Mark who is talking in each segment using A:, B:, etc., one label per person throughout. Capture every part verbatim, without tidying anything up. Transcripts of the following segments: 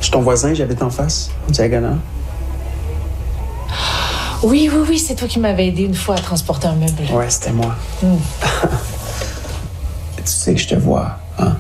A: suis ton voisin, j'habite en face, en diagonale.
B: Oui, oui, oui, c'est toi qui m'avais aidé une fois à transporter un meuble.
A: Ouais, c'était moi.
B: Mm.
A: Tu sais que je te vois, hein?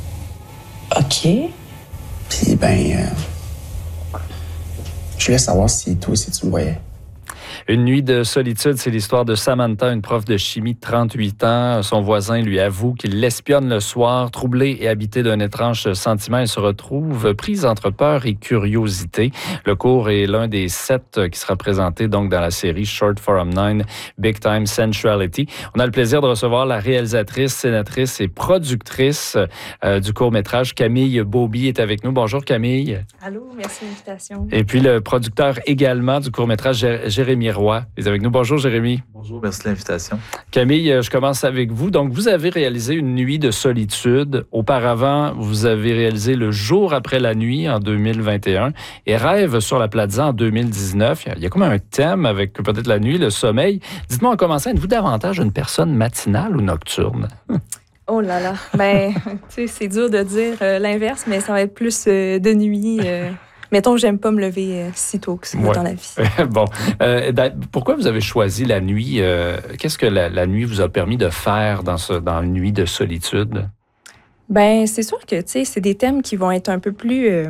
B: OK.
A: Puis, ben, euh, je voulais savoir si toi aussi tu me voyais.
C: Une nuit de solitude, c'est l'histoire de Samantha, une prof de chimie de trente-huit ans. Son voisin lui avoue qu'il l'espionne le soir. Troublée et habitée d'un étrange sentiment, elle se retrouve prise entre peur et curiosité. Le cours est l'un des sept qui sera présenté donc dans la série Short Form nine, Big Time Sensuality. On a le plaisir de recevoir la réalisatrice, sénatrice et productrice euh, du court-métrage. Camille Beauby est avec nous. Bonjour Camille.
D: Allô, merci de l'invitation.
C: Et puis le producteur également du court-métrage, Jé- Jérémy Roy est avec nous. Bonjour Jérémy.
E: Bonjour, merci de l'invitation.
C: Camille, je commence avec vous. Donc, vous avez réalisé Une nuit de solitude. Auparavant, vous avez réalisé Le jour après la nuit en deux mille vingt et un et Rêve sur la plaza en deux mille dix-neuf. Il y a comme un thème avec peut-être la nuit, le sommeil. Dites-moi en commençant, êtes-vous davantage une personne matinale ou nocturne?
D: Oh là là, ben, tu sais, c'est dur de dire euh, l'inverse, mais ça va être plus euh, de nuit. Euh, mettons, j'aime pas me lever euh, si tôt que ça
C: Ouais.
D: dans la vie.
C: Bon, euh, pourquoi vous avez choisi la nuit? Euh, qu'est-ce que la, la nuit vous a permis de faire dans, ce, dans une nuit de solitude?
D: Ben, c'est sûr que, tu sais, c'est des thèmes qui vont être un peu plus euh,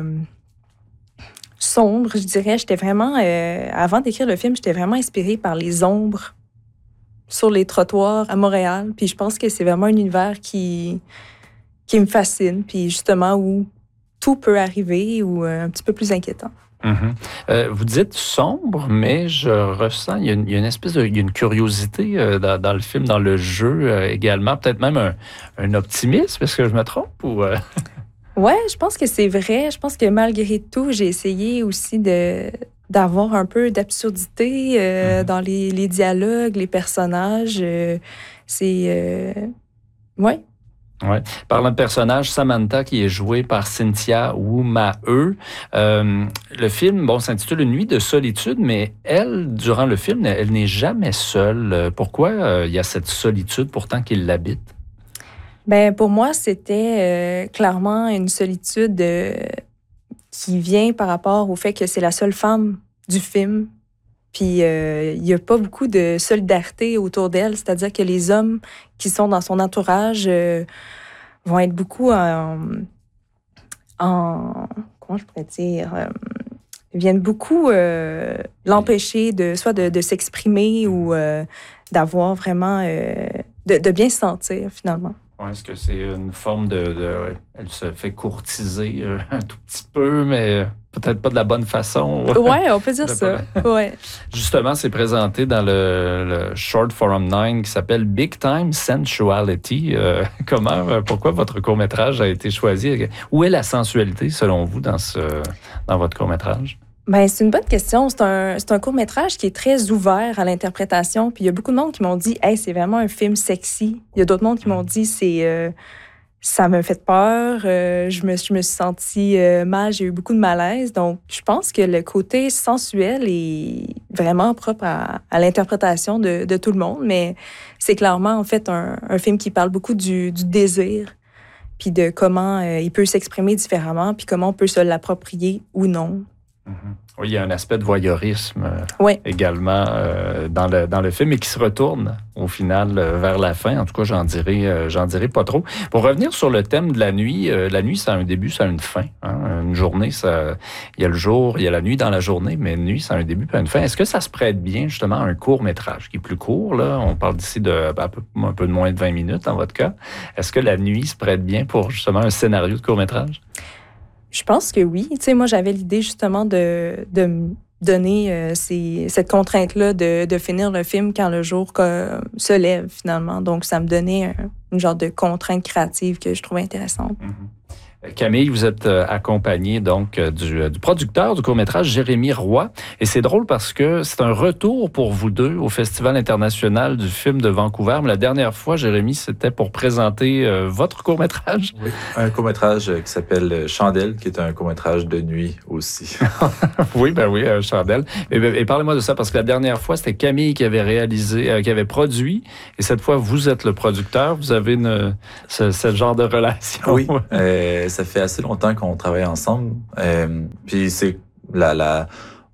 D: sombres, je dirais. J'étais vraiment, euh, avant d'écrire le film, j'étais vraiment inspirée par les ombres sur les trottoirs à Montréal. Puis je pense que c'est vraiment un univers qui, qui me fascine. Puis justement, où tout peut arriver ou euh, un petit peu plus inquiétant.
C: Mm-hmm. Euh, vous dites sombre, mais je ressens, il y a une, il y a une espèce de, il y a une curiosité euh, dans, dans le film, dans le jeu euh, également, peut-être même un, un optimisme, est-ce que je me trompe? Ou, euh...
D: Ouais, je pense que c'est vrai. Je pense que malgré tout, j'ai essayé aussi de d'avoir un peu d'absurdité euh, mm-hmm. dans les, les dialogues, les personnages. Euh, c'est... Euh... Ouais.
C: Ouais. Parlant de personnage, Samantha, qui est jouée par Cynthia Wu-Ma-E. Euh, le film, bon, s'intitule Une nuit de solitude, mais elle, durant le film, elle n'est jamais seule. Pourquoi euh, il y a cette solitude pourtant qui l'habite?
D: Ben pour moi, c'était euh, clairement une solitude euh, qui vient par rapport au fait que c'est la seule femme du film. Puis euh, il n'y a pas beaucoup de solidarité autour d'elle, c'est-à-dire que les hommes qui sont dans son entourage euh, vont être beaucoup en, en comment je pourrais dire, euh, viennent beaucoup euh, l'empêcher de soit de, de s'exprimer ou euh, d'avoir vraiment euh, de, de bien se sentir finalement.
C: Est-ce que c'est une forme de, de... Elle se fait courtiser euh, un tout petit peu, mais peut-être pas de la bonne façon.
D: Oui, on peut dire ça. Ouais.
C: Justement, c'est présenté dans le, le Short Form nine qui s'appelle Big Time Sensuality. Euh, comment, pourquoi votre court-métrage a été choisi? Où est la sensualité, selon vous, dans, ce, dans votre court-métrage?
D: Ben, c'est une bonne question. C'est un, c'est un court-métrage qui est très ouvert à l'interprétation. Puis il y a beaucoup de monde qui m'ont dit « Hey, c'est vraiment un film sexy ». Il y a d'autres mondes qui m'ont dit « c'est euh, ça m'a fait peur, euh, je, me, je me suis sentie euh, mal, j'ai eu beaucoup de malaise ». Donc, je pense que le côté sensuel est vraiment propre à, à l'interprétation de, de tout le monde. Mais c'est clairement, en fait, un, un film qui parle beaucoup du, du désir puis de comment euh, il peut s'exprimer différemment puis comment on peut se l'approprier ou non.
C: Mm-hmm. Oui, il y a un aspect de voyeurisme euh,
D: oui.
C: également euh, dans, le, dans le film et qui se retourne au final euh, vers la fin. En tout cas, j'en dirai, euh, j'en dirai pas trop. Pour revenir sur le thème de la nuit, euh, la nuit, ça a un début, ça a une fin. Hein? Une journée, ça, il y a le jour, il y a la nuit dans la journée, mais une nuit, ça a un début et une fin. Est-ce que ça se prête bien justement à un court-métrage qui est plus court? Là? On parle d'ici de un peu, un peu de moins de vingt minutes dans votre cas. Est-ce que la nuit se prête bien pour justement un scénario de court-métrage?
D: Je pense que oui. Tu sais, moi, j'avais l'idée justement de, de me donner euh, ces, cette contrainte-là de, de finir le film quand le jour euh, se lève, finalement. Donc, ça me donnait un, une genre de contrainte créative que je trouvais intéressante.
C: Mm-hmm. Camille, vous êtes euh, accompagnée donc euh, du, euh, du producteur du court-métrage Jérémy Roy. Et c'est drôle parce que c'est un retour pour vous deux au Festival international du film de Vancouver. Mais la dernière fois, Jérémy, c'était pour présenter euh, votre court-métrage.
E: Oui, un court-métrage qui s'appelle Chandelle, qui est un court-métrage de nuit aussi.
C: oui, ben oui, euh, Chandelle. Et, et parlez-moi de ça parce que la dernière fois, c'était Camille qui avait réalisé, euh, qui avait produit. Et cette fois, vous êtes le producteur. Vous avez une, ce, ce genre de relation.
E: Oui, euh, ça fait assez longtemps qu'on travaille ensemble. Euh, puis c'est la, la,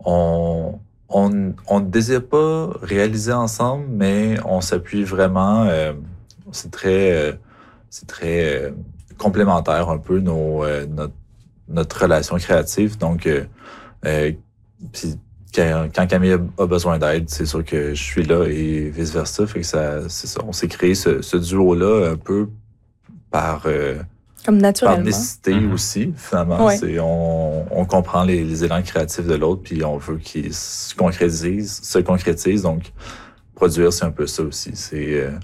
E: on, on, on ne désire pas réaliser ensemble, mais on s'appuie vraiment. Euh, c'est très, euh, c'est très euh, complémentaire un peu nos, euh, notre, notre relation créative. Donc, euh, euh, puis quand, quand Camille a besoin d'aide, c'est sûr que je suis là et vice versa. Fait que ça, c'est ça. On s'est créé ce, ce duo-là un peu par euh,
D: Comme naturellement.
E: Par nécessité mm-hmm. aussi, finalement. Ouais. C'est, on, on comprend les, les élans créatifs de l'autre, puis on veut qu'ils se concrétisent, se concrétisent. Donc, produire, c'est un peu ça aussi. C'est euh,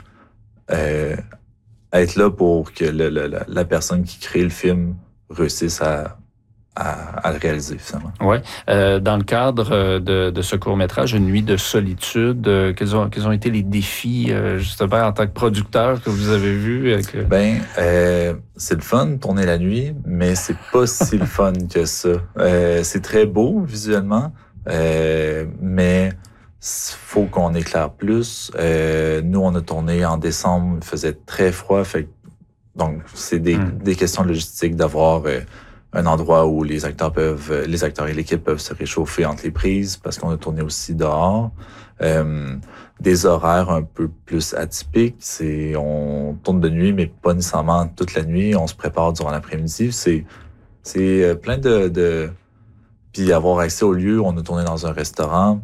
E: euh, être là pour que le, le, la, la personne qui crée le film réussisse à, à, à le réaliser, finalement.
C: Oui. Euh, dans le cadre de, de ce court-métrage, Une nuit de solitude, euh, quels, ont, quels ont été les défis, euh, justement, en tant que producteur, que vous avez vus? Avec...
E: Ben, euh, c'est le fun, tourner la nuit, mais c'est pas si le fun que ça. Euh, c'est très beau, visuellement, euh, mais faut qu'on éclaire plus. Euh, nous, on a tourné en décembre, il faisait très froid, fait, donc c'est des, mm. des questions logistiques d'avoir... Euh, un endroit où les acteurs peuvent, les acteurs et l'équipe peuvent se réchauffer entre les prises parce qu'on a tourné aussi dehors. Euh, des horaires un peu plus atypiques, c'est on tourne de nuit mais pas nécessairement toute la nuit. On se prépare durant l'après-midi. C'est c'est plein de, de puis avoir accès au lieu. On a tourné dans un restaurant.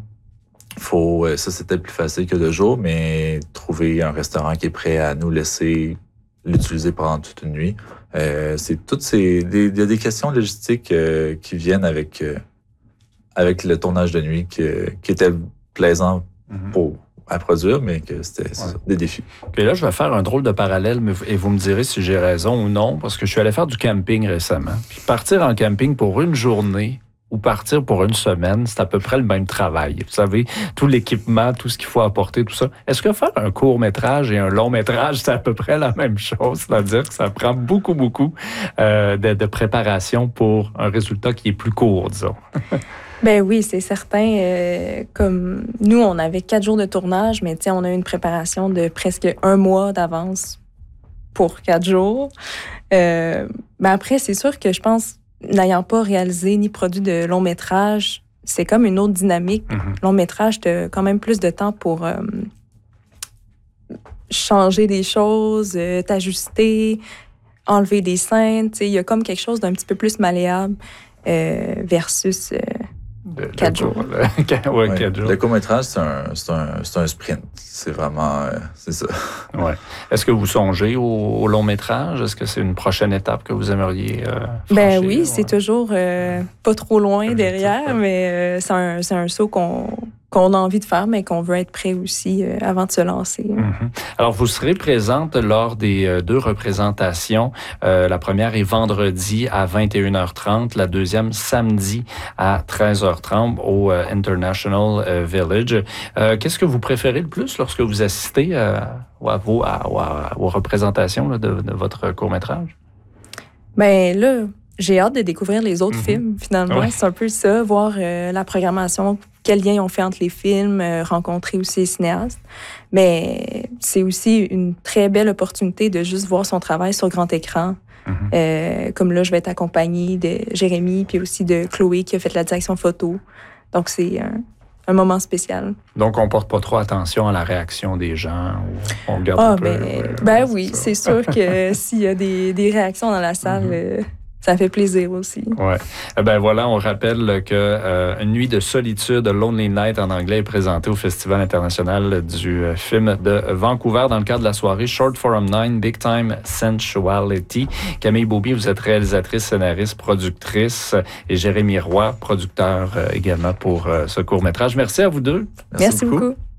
E: Faut ça c'était plus facile que de jour, mais trouver un restaurant qui est prêt à nous laisser l'utiliser pendant toute une nuit. Euh, c'est toutes ces il y a des questions logistiques euh, qui viennent avec euh, avec le tournage de nuit qui, qui était plaisant mm-hmm. pour à produire, mais que c'était ouais. des défis.
C: Et là, je vais faire un drôle de parallèle, et vous me direz si j'ai raison ou non, parce que je suis allé faire du camping récemment. Puis partir en camping pour une journée ou partir pour une semaine, c'est à peu près le même travail. Vous savez, tout l'équipement, tout ce qu'il faut apporter, tout ça. Est-ce que faire un court-métrage et un long-métrage, c'est à peu près la même chose? C'est-à-dire que ça prend beaucoup, beaucoup euh, de, de préparation pour un résultat qui est plus court, disons.
D: Ben oui, c'est certain. Euh, comme nous, on avait quatre jours de tournage, mais tu sais, on a eu une préparation de presque un mois d'avance pour quatre jours. Euh, mais après, c'est sûr que je pense... N'ayant pas réalisé ni produit de long métrage, c'est comme une autre dynamique. Mm-hmm. Long métrage, tu as quand même plus de temps pour euh, changer des choses, euh, t'ajuster, enlever des scènes. Il y a comme quelque chose d'un petit peu plus malléable euh, versus... Euh,
C: De,
D: quatre jours.
C: Le, ouais, ouais, quatre jours.
E: Le court-métrage, c'est un, c'est un, c'est un sprint. C'est vraiment... Euh, c'est ça.
C: Ouais. Est-ce que vous songez au, au long-métrage? Est-ce que c'est une prochaine étape que vous aimeriez euh, franchir?
D: Ben oui,
C: ouais.
D: c'est toujours euh, pas trop loin Objectif, derrière, ouais. mais euh, c'est, un, c'est un saut qu'on... qu'on a envie de faire, mais qu'on veut être prêt aussi euh, avant de se lancer.
C: Mm-hmm. Alors, vous serez présente lors des euh, deux représentations. Euh, la première est vendredi à vingt et une heures trente, la deuxième samedi à treize heures trente au euh, International euh, Village. Euh, qu'est-ce que vous préférez le plus lorsque vous assistez euh, à, vos, à, à, aux représentations là, de, de votre court-métrage?
D: Bien là, j'ai hâte de découvrir les autres mm-hmm. films, finalement.
C: Ouais.
D: C'est un peu ça, voir euh, la programmation, quel lien ils ont fait entre les films, euh, rencontrer aussi les cinéastes. Mais c'est aussi une très belle opportunité de juste voir son travail sur grand écran. Mm-hmm. Euh, comme là, je vais être accompagnée de Jérémy, puis aussi de Chloé qui a fait la direction photo. Donc, c'est un, un moment spécial.
C: Donc, on ne porte pas trop attention à la réaction des gens. On regarde
D: ah,
C: un peu.
D: Ben,
C: ouais,
D: ben
C: c'est
D: oui,
C: ça.
D: c'est sûr que s'il y a des, des réactions dans la salle... Mm-hmm. euh, Ça fait plaisir aussi.
C: Oui. Eh ben voilà, on rappelle que euh, Une nuit de solitude, Lonely Night en anglais, est présenté au Festival international du euh, film de Vancouver dans le cadre de la soirée Short Forum neuf, Big Time Sensuality. Camille Beaubier, vous êtes réalisatrice, scénariste, productrice et Jérémy Roy, producteur euh, également pour euh, ce court-métrage. Merci à vous deux.
D: Merci, Merci beaucoup. beaucoup.